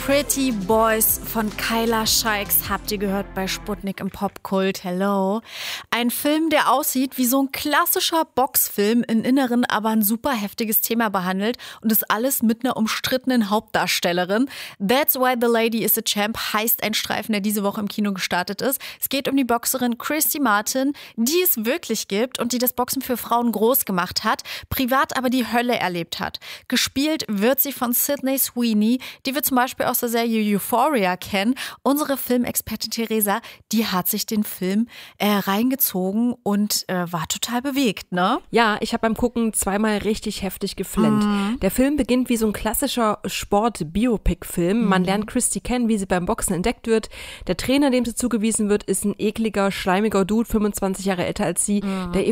Pretty Boys von Kyla Scheiks habt ihr gehört bei Sputnik im Popkult. Hello. Ein Film, der aussieht wie so ein klassischer Boxfilm, im Inneren aber ein super heftiges Thema behandelt und das alles mit einer umstrittenen Hauptdarstellerin. That's Why the Lady is a Champ heißt ein Streifen, der diese Woche im Kino gestartet ist. Es geht um die Boxerin Christy Martin, die es wirklich gibt und die das Boxen für Frauen groß gemacht hat, privat aber die Hölle erlebt hat. Gespielt wird sie von Sydney Sweeney, die wir zum Beispiel aus der Serie Euphoria kennen. Unsere Filmexpertin Theresa, die hat sich den Film reingezogen und war total bewegt, ne? Ja, ich habe beim Gucken zweimal richtig heftig geflennt. Der Film beginnt wie so ein klassischer Sport-Biopic-Film. Man lernt Christy kennen, wie sie beim Boxen entdeckt wird. Der Trainer, dem sie zugewiesen wird, ist ein ekliger, schleimiger Dude, 25 Jahre älter als sie, der